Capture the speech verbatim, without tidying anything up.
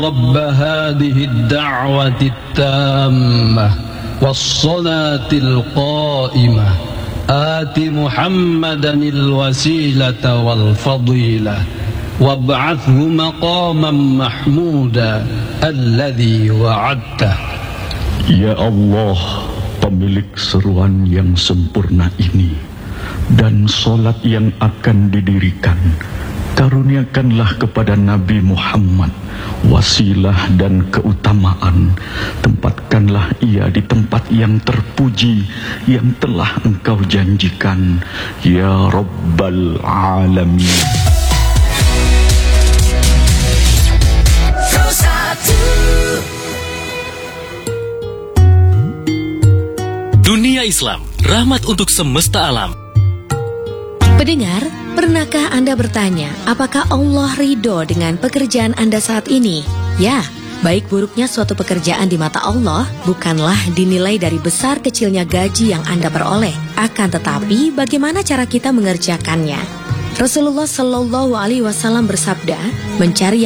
رب هذه الدعوة التامة والصلاة القائمة آت محمدا الوسيلة والفضيلة وابعثه مقاما محمودا الذي وعدته. Ya Allah, pemilik seruan yang sempurna ini dan solat yang akan didirikan, karuniakanlah kepada Nabi Muhammad wasilah dan keutamaan. Tempatkanlah ia di tempat yang terpuji yang telah Engkau janjikan, ya Rabbal Alamin. Dunia Islam, rahmat untuk semesta alam. Pendengar, pernahkah Anda bertanya, apakah Allah ridho dengan pekerjaan Anda saat ini? Ya, baik buruknya suatu pekerjaan di mata Allah bukanlah dinilai dari besar kecilnya gaji yang Anda peroleh, akan tetapi bagaimana cara kita mengerjakannya. Rasulullah Shallallahu Alaihi Wasallam bersabda, mencari